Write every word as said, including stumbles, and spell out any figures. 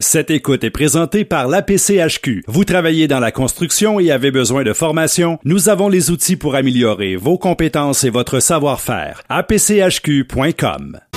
Cette écoute est présentée par l'A P C H Q. Vous travaillez dans la construction et avez besoin de formation? Nous avons les outils pour améliorer vos compétences et votre savoir-faire. A P C H Q point com